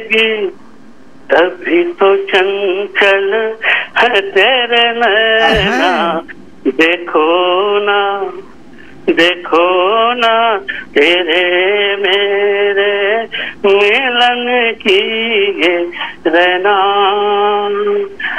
जिंदगी तभी तो चंचल है तेरे नैना, देखो ना देखो ना तेरे मेरे मिलन की ये रहना,